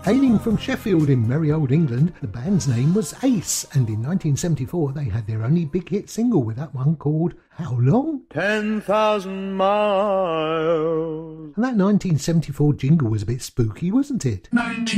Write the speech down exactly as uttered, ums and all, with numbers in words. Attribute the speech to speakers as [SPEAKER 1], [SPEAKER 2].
[SPEAKER 1] Hailing from Sheffield in merry old England, the band's name was Ace, and in nineteen seventy-four they had their only big hit single with that one called How Long?
[SPEAKER 2] Ten thousand miles.
[SPEAKER 1] And that nineteen seventy-four jingle was a bit spooky, wasn't it?